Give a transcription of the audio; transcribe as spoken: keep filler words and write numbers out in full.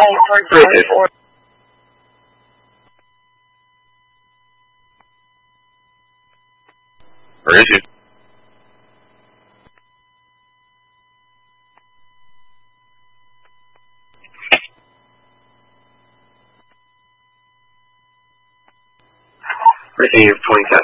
heading towards Great. one four. Where is you? Receive twenty-seven.